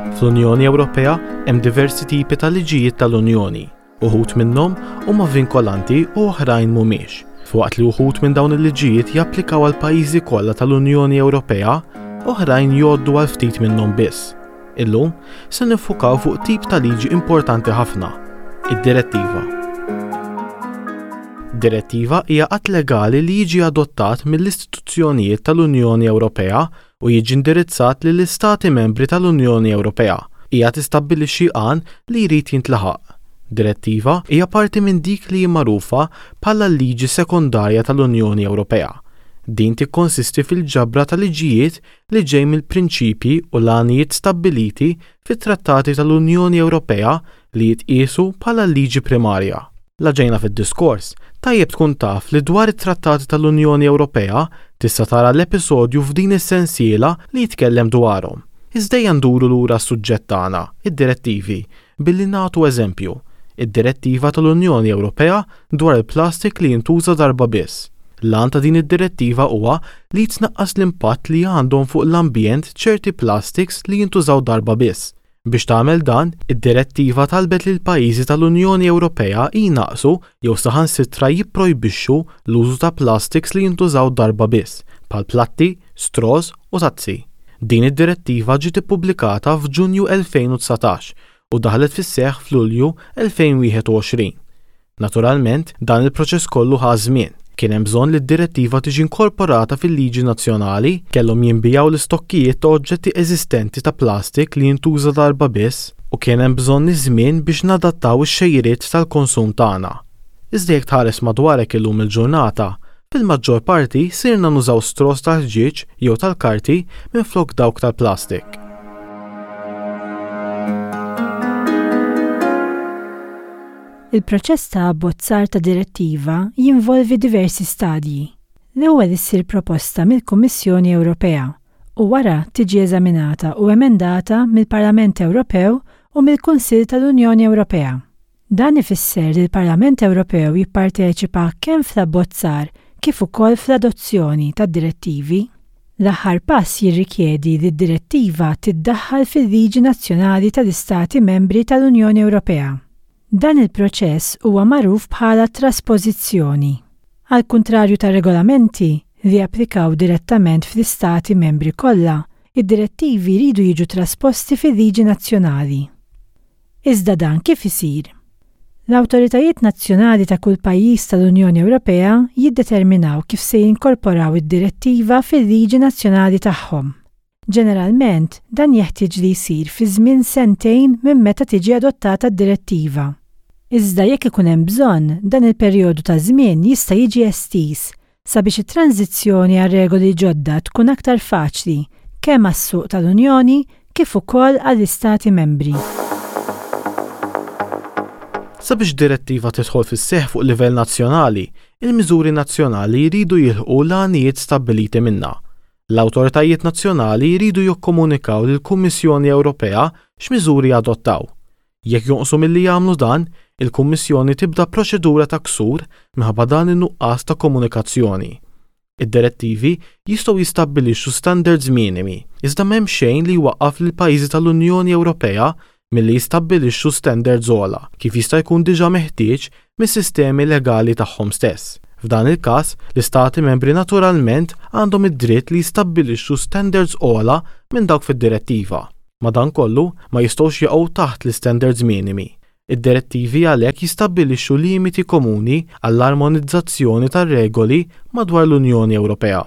Fl-Unjoni Ewropea hemm diversi tipi ta' liġijiet tal-Unjoni. Uħud minnhom huma vinkolanti u oħrajn mhumiex. F'waqt li uħud minn dawn il-liġijiet japplikaw għal pajjiżi kollha tal-Unjoni Ewropea, oħrajn jgħoddu għal ftit minnhom biss. Illum se niffukaw fuq tip ta' liġi importanti ħafna, id-direttiva. Direttiva hija qatt legali li jiġi adottat mill-istituzzjonijiet tal-Unjoni Ewropea u jiġi indirizzat lill-Istati membri tal-Unjoni Ewropea. Hija tistabbilixxi għan li jrid jintlaħaq. Direttiva hija parti minn dik li hija magħrufa bħala liġi sekondarja tal-Unjoni Ewropea. Din tikkonsisti fil-ġabra ta' liġijiet li ġej mill-prinċipji u l-għanijiet stabbiliti fit-trattati tal-Unjoni Ewropea li jitqiesu bħala liġi primarja. La ġejna fid-diskors, tajjeb tkun taf li dwar it-trattati tal-Unjoni Ewropea tista' tara l-episodju f'din is-sensiela li jitkellem dwarhom. Iżda nduru lura s-suġġett tagħna, id-direttivi, billi nagħtu eżempju. Id-direttiva tal-Unjoni Ewropea dwar il-plastik li jintuża darba biss. L-għan ta' din id-direttiva huwa li tnaqqas l-impatt li għandhom fuq l-ambjent ċerti plastics li jintużaw darba biss. Biex tagħmel dan, id-direttiva talbet lil pajjiżi tal-Unjoni Ewropea jnaqsu jew saħansitra jipprojbixxu l-użu ta' plastics li jintużaw darba biss, bħal platti, straws u tazzi. Din id-direttiva ġiet ippubblikata f'Ġunju 2019 u daħlet fis-seħħ f'Lulju 2021. Naturalment, dan il-proċess kollu ħa żmien. Kien hemm bżonn li d-direttiva tiġi inkorporata fil-liġi nazzjonali, kellhom jinbijaw l-istokkijiet ta' oġġetti eżistenti ta' plastik li jintuża darba biss u kien hemm bżonn iż-żmien biex nadattaw ix-xejriet tal-konsum tagħna. Iżda jekk tħares madwarek illum il-ġurnata, fil-maġġor parti sirna nużaw straws tal-ħġieġ jew tal-karti minflok dawk tal-plastik. Il-proċess ta' abbozzar ta' direttiva jinvolvi diversi stadji. L-ewwel issir proposta mill-Kummissjoni Ewropea u wara tiġi eżaminata u emendata mill-Parlament Ewropew u mill-Kunsill tal-Unjoni Ewropea. Dan ifisser li l-Parlament Ewropew jipparteċipa kemm fl-abbozzar kif ukoll fl-adozzjoni tad-direttivi. L-aħħar pass jirrikjedi li d-direttiva tiddaħħal fil-liġi nazzjonali tal-Istati membri tal-Unjoni Ewropea. Dan il-proċess huwa magħruf bħala trasposizzjoni. Al kuntrarju ta' regolamenti li applikaw direttament fl-istati membri kollha, id-direttivi jridu jiġu trasposti fil-liġi nazzjonali. Iżda dan kif isir? L-awtoritajiet nazzjonali ta' kull pajjiż tal-Unjoni Ewropea jiddeterminaw kif se jinkorporaw id-direttiva fil-liġi nazzjonali tagħhom. Ġeneralment, dan jeħtieġ li jsir fi żmien 2 snin minn meta tiġi adottata d-direttiva. Iżda jekk ikun hemm bżonn, dan il-perjodu ta' żmien jista' jiġi estiż sabiex it-tranzizzjoni għal regoli ġodda tkun aktar faċli kemm għas-suq tal-Unjoni kif ukoll għall-Istati membri. Sabiex direttiva tidħol fis-seħħ fuq livell nazzjonali, il-miżuri nazzjonali jridu jilħqu l-għanijiet stabbiliti minnha. L-awtoritajiet nazzjonali jridu jikkomunikaw lill-Kummissjoni Ewropea x'miżuri adottaw. Jekk jonqsu milli jagħmlu dan, il-Kummissjoni tibda proċedura ta' ksur minħabba dan in-nuqqas ta' komunikazzjoni. Id-direttivi jistgħu jistabbilixxu standards minimi, iżda m'hemm xejn li jwaqqaf lil pajjiżi tal-Unjoni Ewropea milli jistabbilixxu standards ogħla kif jista' jkun diġà meħtieġ mis-sistemi legali tagħhom stess. F'dan il-każ, l-istati membri naturalment għandhom id-dritt li jistabbilixxu standards ogħla minn dawk fid-direttiva. Madankollu ma jistgħux jaqgħu taħt l-standards minimi. Id-direttivi għalhekk jistabbilixxu limiti komuni għall-armonizzazzjoni tar-regoli madwar l-Unjoni Ewropea.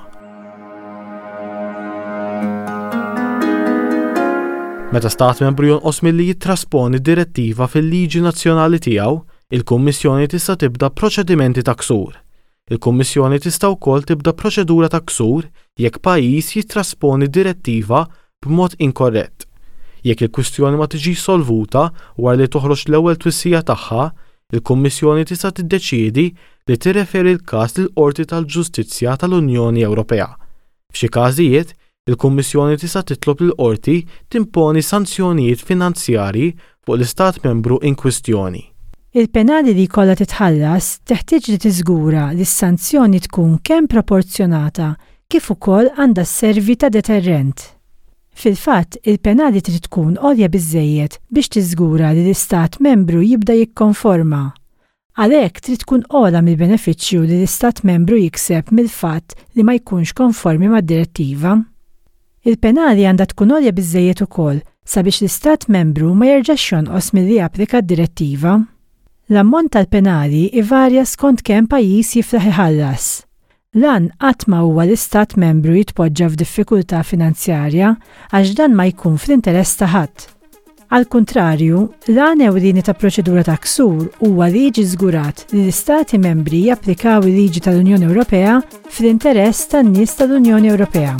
Meta stat membru jonqos milli jittrasponi d-direttiva fil-liġi nazzjonali tiegħu, il-Kummissjoni tista' tibda proċedimenti ta' ksur. Il-Kummissjoni tista' wkoll tibda proċedura ta' ksur jekk pajjiż jittrasponi direttiva b'mod inkorrett. Jekk il-kwistjoni ma tiġix solvuta wara li toħroġ l-ewwel twissija tagħha, il-Kummissjoni tista' tiddeċiedi li tirreferi l-każ lill-Qorti tal-Ġustizzja tal-Unjoni Ewropea. F'xi każijiet, il-Kummissjoni tista' titlob lill-Qorti timponi sanzjonijiet finanzjarji fuq l-Istat membru in kwistjoni. Il-penali li jkollha titħallas teħtieġ li tiżgura li s-sanzjoni tkun kemm proporzjonata kif ukoll għandha sservi ta' deterrent. Fil-fatt, il-penali trid tkun għolja biżżejjed biex tiżgura li l-istat membru jibda jikkonforma. Għalhekk trid tkun ogħla mill-benefiċċju li l-istat membru jikseb mill-fatt li ma jkunx konformi mad-direttiva. Il-penali għandha tkun għolja biżżejjed ukoll sabiex l-istat membru ma jerġax jonqos milli japplika d-direttiva. L-ammont tal-penali ivarja skont kemm pajjiż jiflaħ iħallas. Lan qatt ma huwa l-istat membru jitpoġġa f'diffikultà finanzjarja għax dan ma jkun fl-interess ta' ħadd. Al kontrarju, l-għan ewlieni ta' proċedura ta' ksur huwa li jiġi żgurat li l-istati membri japplikaw il-liġi tal-Unjoni Ewropea fl-interess tan-nies tal-Unjoni Ewropea.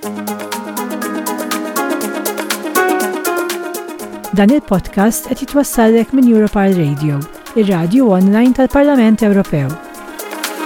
Dan il-podcast qed jitwassallek minn Europar Radio, ir-radju online tal-Parlament Ewropew.